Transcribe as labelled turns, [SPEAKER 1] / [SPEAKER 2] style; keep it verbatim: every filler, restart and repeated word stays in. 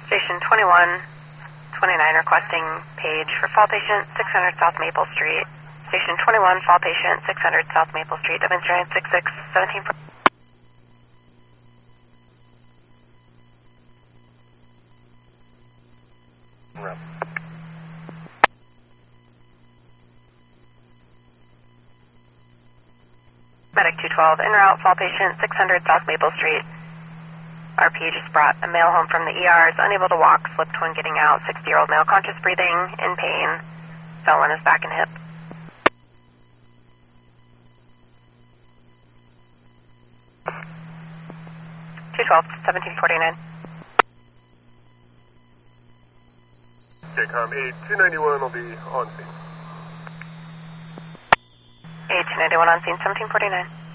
[SPEAKER 1] Station twenty-one twenty-nine requesting page for fall patient six hundred South Maple Street. Station twenty-one, fall patient six hundred South Maple Street, demonstrating six six seventeen.
[SPEAKER 2] Rep.
[SPEAKER 1] Medic two twelve, en route, fall patient six hundred South Maple Street. R P just brought a male home from the E R, is unable to walk, slipped when getting out, sixty-year-old male, conscious breathing, in pain, fell on his back and hip. two twelve, seventeen forty-nine.
[SPEAKER 2] Okay, com eight two ninety-one will be on scene.
[SPEAKER 1] eight two ninety-one on scene, seventeen forty-nine.